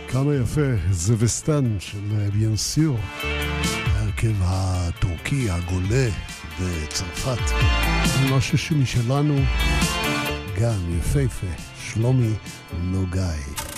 כמה יפה, זווסטן של ביאן סור, ההרכב הטורקי הגולה בצרפת. משהו משלנו, גם יפהפה, שלומי נוגאי.